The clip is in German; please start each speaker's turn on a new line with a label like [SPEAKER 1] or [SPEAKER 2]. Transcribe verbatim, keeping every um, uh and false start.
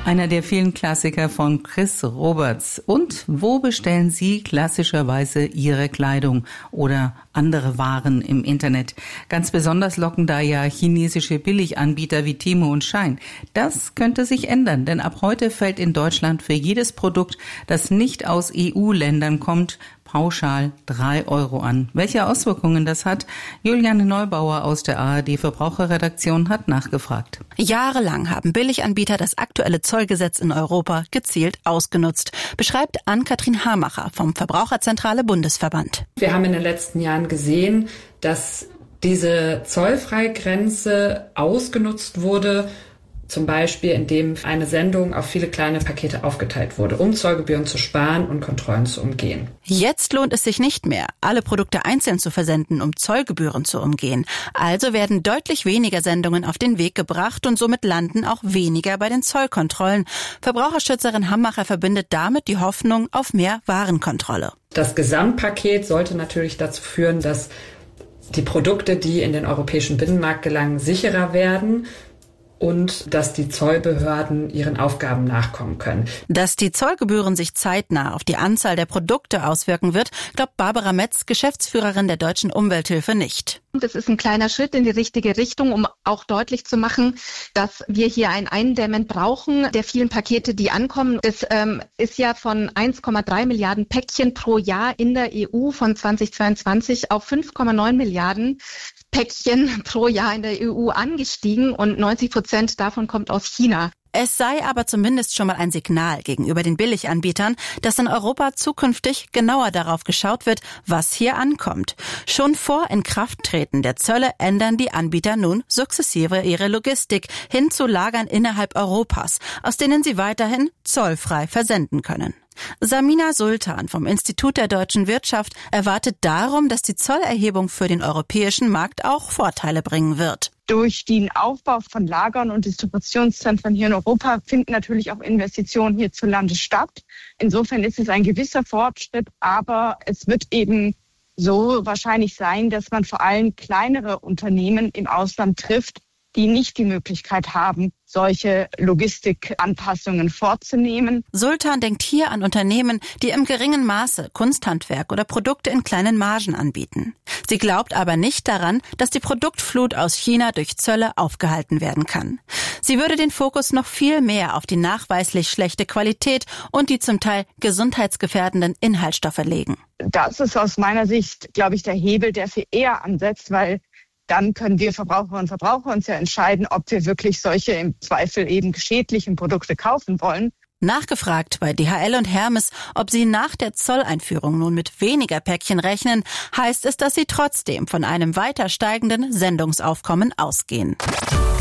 [SPEAKER 1] Einer der vielen Klassiker von Chris Roberts. Und wo bestellen Sie klassischerweise Ihre Kleidung oder andere Waren im Internet? Ganz besonders locken da ja chinesische Billiganbieter wie Temu und Shein. Das könnte sich ändern, denn ab heute fällt in Deutschland für jedes Produkt, das nicht aus E U-Ländern kommt, pauschal drei Euro an. Welche Auswirkungen das hat? Juliane Neubauer aus der A R D Verbraucherredaktion hat nachgefragt.
[SPEAKER 2] Jahrelang haben Billiganbieter das aktuelle Zollgesetz in Europa gezielt ausgenutzt, beschreibt Ann-Kathrin Hamacher vom Verbraucherzentrale Bundesverband.
[SPEAKER 3] Wir haben in den letzten Jahren gesehen, dass diese Zollfreigrenze ausgenutzt wurde, zum Beispiel indem eine Sendung auf viele kleine Pakete aufgeteilt wurde, um Zollgebühren zu sparen und Kontrollen zu umgehen.
[SPEAKER 2] Jetzt lohnt es sich nicht mehr, alle Produkte einzeln zu versenden, um Zollgebühren zu umgehen. Also werden deutlich weniger Sendungen auf den Weg gebracht und somit landen auch weniger bei den Zollkontrollen. Verbraucherschützerin Hammacher verbindet damit die Hoffnung auf mehr Warenkontrolle.
[SPEAKER 3] Das Gesamtpaket sollte natürlich dazu führen, dass die Produkte, die in den europäischen Binnenmarkt gelangen, sicherer werden und dass die Zollbehörden ihren Aufgaben nachkommen können.
[SPEAKER 2] Dass die Zollgebühren sich zeitnah auf die Anzahl der Produkte auswirken wird, glaubt Barbara Metz, Geschäftsführerin der Deutschen Umwelthilfe, nicht.
[SPEAKER 4] Das ist ein kleiner Schritt in die richtige Richtung, um auch deutlich zu machen, dass wir hier ein Eindämmen brauchen der vielen Pakete, die ankommen. Das ähm, ist ja von eins Komma drei Milliarden Päckchen pro Jahr in der E U von zweitausendzweiundzwanzig auf fünf Komma neun Milliarden Päckchen pro Jahr in der E U angestiegen und neunzig Prozent davon kommt aus China.
[SPEAKER 2] Es sei aber zumindest schon mal ein Signal gegenüber den Billiganbietern, dass in Europa zukünftig genauer darauf geschaut wird, was hier ankommt. Schon vor Inkrafttreten der Zölle ändern die Anbieter nun sukzessive ihre Logistik hin zu Lagern innerhalb Europas, aus denen sie weiterhin zollfrei versenden können. Samina Sultan vom Institut der deutschen Wirtschaft erwartet darum, dass die Zollerhebung für den europäischen Markt auch Vorteile bringen wird.
[SPEAKER 5] Durch den Aufbau von Lagern und Distributionszentren hier in Europa finden natürlich auch Investitionen hierzulande statt. Insofern ist es ein gewisser Fortschritt, aber es wird eben so wahrscheinlich sein, dass man vor allem kleinere Unternehmen im Ausland trifft, die nicht die Möglichkeit haben, solche Logistikanpassungen vorzunehmen.
[SPEAKER 2] Sultan denkt hier an Unternehmen, die im geringen Maße Kunsthandwerk oder Produkte in kleinen Margen anbieten. Sie glaubt aber nicht daran, dass die Produktflut aus China durch Zölle aufgehalten werden kann. Sie würde den Fokus noch viel mehr auf die nachweislich schlechte Qualität und die zum Teil gesundheitsgefährdenden Inhaltsstoffe legen.
[SPEAKER 5] Das ist aus meiner Sicht, glaube ich, der Hebel, der viel eher ansetzt, weil dann können wir Verbraucherinnen und Verbraucher uns ja entscheiden, ob wir wirklich solche im Zweifel eben schädlichen Produkte kaufen wollen.
[SPEAKER 2] Nachgefragt bei D H L und Hermes, ob sie nach der Zolleinführung nun mit weniger Päckchen rechnen, heißt es, dass sie trotzdem von einem weiter steigenden Sendungsaufkommen ausgehen.